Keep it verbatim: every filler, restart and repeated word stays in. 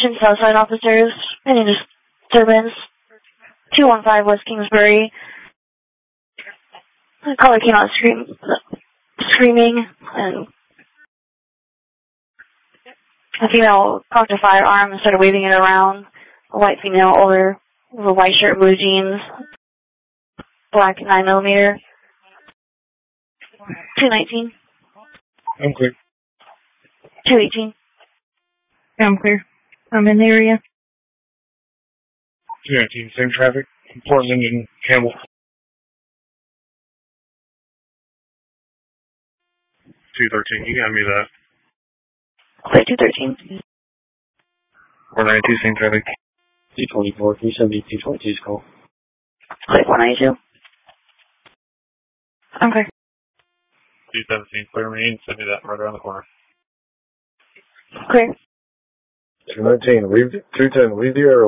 Attention Southside officers, any disturbance. two one five West Kingsbury. The caller came out scream, screaming, and a female cocked a firearm and started waving it around. A white female, older, with a white shirt, blue jeans, black nine millimeter. two nineteen. I'm clear. two eighteen. I'm clear. I'm in the area. two nineteen, same traffic. Portland and Campbell. two thirteen, you got me that. Play two thirteen. four ninety-two, same traffic. two twenty-four, three seventy, two twenty-two's call. Play four ninety-two. Okay. two seventeen, clear main, send me that right around the corner. Clear. two nineteen, leave, two ten, leave the area.